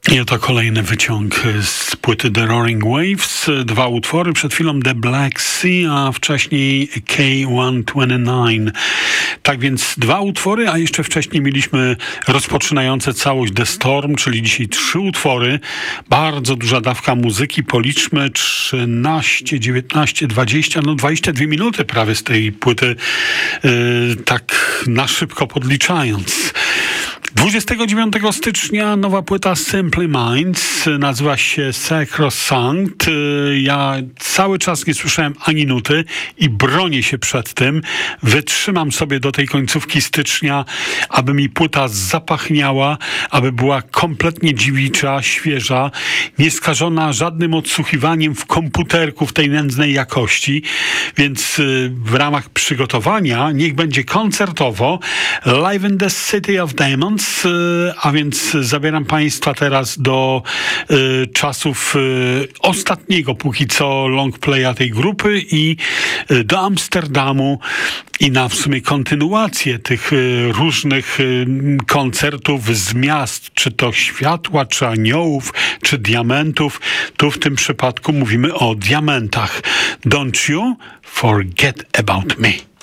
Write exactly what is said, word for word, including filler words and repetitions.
I oto kolejny wyciąg z płyty The Roaring Waves. Dwa utwory, przed chwilą The Black Sea, a wcześniej K sto dwadzieścia dziewięć. Tak więc dwa utwory, a jeszcze wcześniej mieliśmy rozpoczynające całość The Storm, czyli dzisiaj trzy utwory. Bardzo duża dawka muzyki. Policzmy trzynaście, dziewiętnaście, dwadzieścia, no dwadzieścia dwie minuty prawie z tej płyty, yy, tak na szybko podliczając. dwudziestego dziewiątego stycznia nowa płyta Simply Minds, nazywa się Sacrosanct. Ja cały czas nie słyszałem ani nuty i bronię się przed tym. Wytrzymam sobie do tej końcówki stycznia, aby mi płyta zapachniała, aby była kompletnie dziewicza, świeża, nieskażona żadnym odsłuchiwaniem w komputerku w tej nędznej jakości. Więc w ramach przygotowania niech będzie koncertowo Live in the City of Diamonds. A więc zabieram Państwa teraz do y, czasów y, ostatniego póki co longplaya tej grupy i y, do Amsterdamu i na w sumie kontynuację tych y, różnych y, koncertów z miast, czy to światła, czy aniołów, czy diamentów. Tu w tym przypadku mówimy o diamentach. Don't you forget about me.